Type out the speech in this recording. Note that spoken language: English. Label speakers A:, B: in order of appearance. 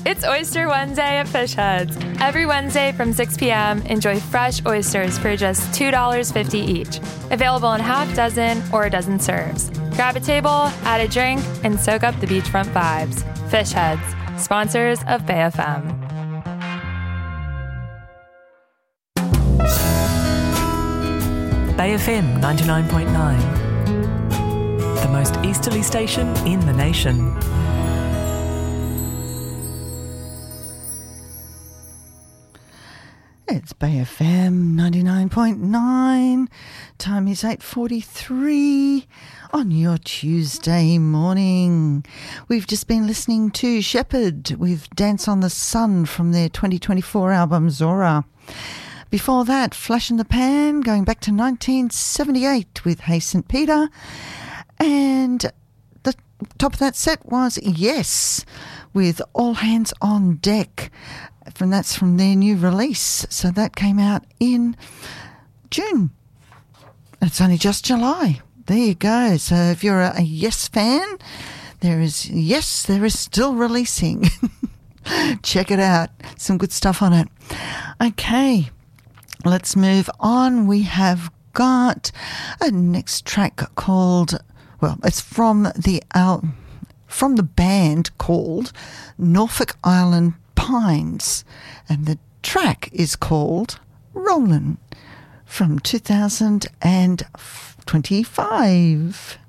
A: It's Oyster Wednesday at Fish Heads. Every Wednesday from 6 p.m., enjoy fresh oysters for just $2.50 each. Available in half dozen or a dozen serves. Grab a table, add a drink, and soak up the beachfront vibes. Fish Heads, sponsors of Bay FM.
B: Bay FM 99.9, the most easterly station in the nation.
C: It's Bay FM 99.9. Time is 8:43 on your Tuesday morning. We've just been listening to Shepherd with Dance on the Sun from their 2024 album Zora. Before that, Flash in the Pan, going back to 1978 with Hey St. Peter. And the top of that set was Yes with All Hands on Deck. And that's from their new release. So that came out in June. It's only just July. There you go. So if you're a Yes fan, there is still releasing. Check it out. Some good stuff on it. Okay, let's move on. We have got a next track called, well, it's from the band called Norfolk Island Pines, and the track is called Rollin' from 2025.